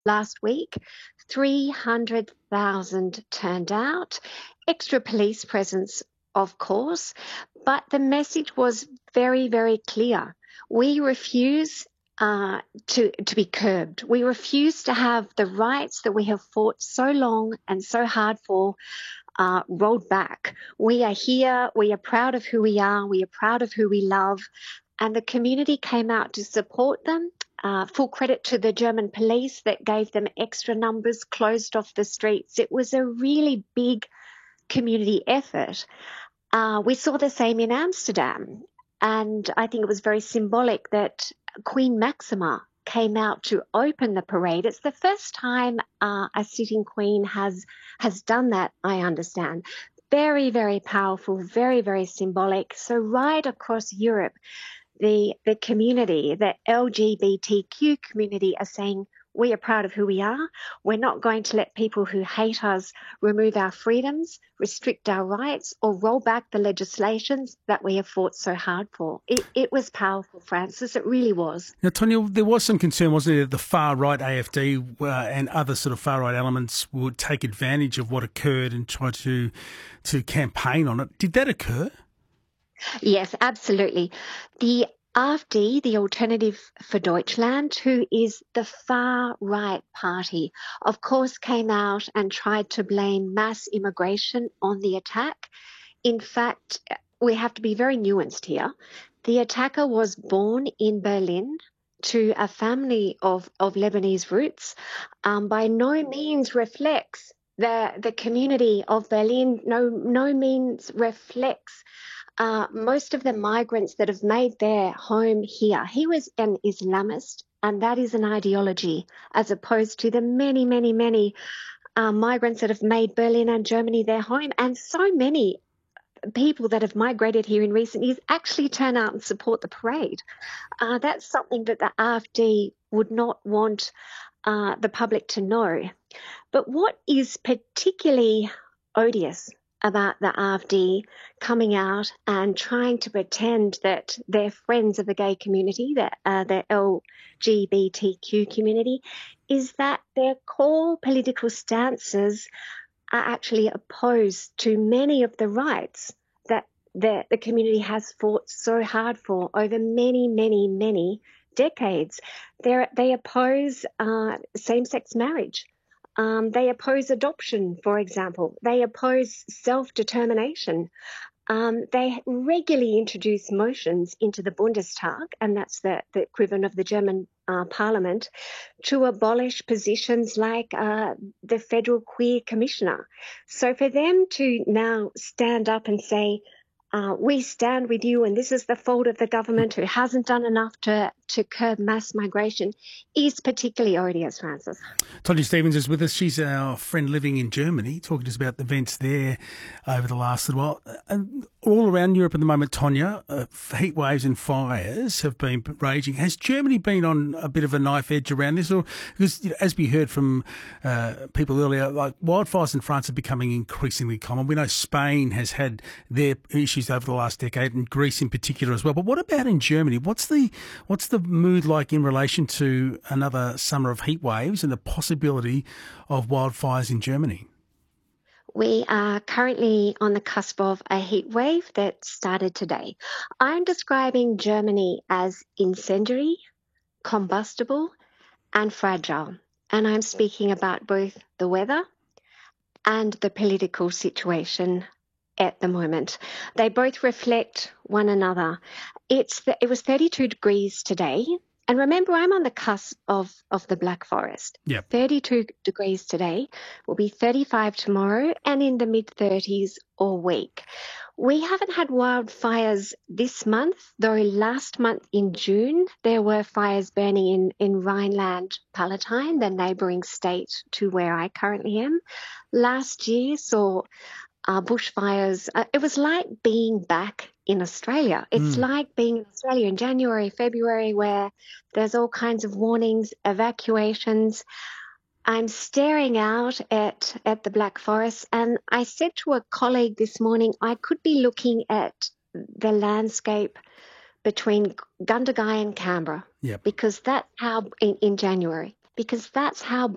last week. 300,000 turned out, extra police presence, of course, but the message was very, very clear. We refuse to be curbed. We refuse to have the rights that we have fought so long and so hard for rolled back. We are here. We are proud of who we are. We are proud of who we love. And the community came out to support them. Full credit to the German police that gave them extra numbers, closed off the streets. It was a really big community effort. We saw the same in Amsterdam. And I think it was very symbolic that Queen Maxima came out to open the parade. It's the first time a sitting queen has done that, I understand. Very, very powerful, very, very symbolic. So right across Europe, the community, the LGBTQ community are saying, we are proud of who we are. We're not going to let people who hate us remove our freedoms, restrict our rights, or roll back the legislations that we have fought so hard for. It was powerful, Francis. It really was. Now, Tonya, there was some concern, wasn't there, that the far-right AFD and other sort of far-right elements would take advantage of what occurred and try to campaign on it. Did that occur? Yes, absolutely. The AfD, the Alternative for Deutschland, who is the far-right party, of course came out and tried to blame mass immigration on the attack. In fact, we have to be very nuanced here. The attacker was born in Berlin to a family of Lebanese roots, by no means reflects the community of Berlin, no means reflects most of the migrants that have made their home here. He was an Islamist, and that is an ideology, as opposed to the many, many, many migrants that have made Berlin and Germany their home. And so many people that have migrated here in recent years actually turn out and support the parade. That's something that the AfD would not want the public to know. But what is particularly odious about the AfD coming out and trying to pretend that they're friends of the gay community, the LGBTQ community, is that their core political stances are actually opposed to many of the rights that the community has fought so hard for over many, many, many decades. They oppose same-sex marriage. They oppose adoption, for example. They oppose self-determination. They regularly introduce motions into the Bundestag, and that's the equivalent of the German parliament, to abolish positions like the federal queer commissioner. So for them to now stand up and say, we stand with you and this is the fault of the government who hasn't done enough to curb mass migration is particularly odious, Francis. Tonya Stevens is with us. She's our friend living in Germany, talking to us about the events there over the last little while. All around Europe at the moment, Tonya, heat waves and fires have been raging. Has Germany been on a bit of a knife edge around this? Or because, as we heard from people earlier, like wildfires in France are becoming increasingly common. We know Spain has had their issues over the last decade, and Greece in particular as well. But what about in Germany? What's the mood like in relation to another summer of heat waves and the possibility of wildfires in Germany? We are currently on the cusp of a heat wave that started today. I'm describing Germany as incendiary, combustible, and fragile. And I'm speaking about both the weather and the political situation at the moment. They both reflect one another. It was 32 degrees today. And remember, I'm on the cusp of the Black Forest. Yep. 32 degrees today, will be 35 tomorrow, and in the mid-30s all week. We haven't had wildfires this month, though last month in June there were fires burning in Rhineland-Palatinate, the neighbouring state to where I currently am. Last year saw bushfires. It was like being back in Australia. It's like being in Australia in January, February, where there's all kinds of warnings, evacuations. I'm staring out at the Black Forest, and I said to a colleague this morning, I could be looking at the landscape between Gundagai and Canberra. Yep. Because that's how, in January, because that's how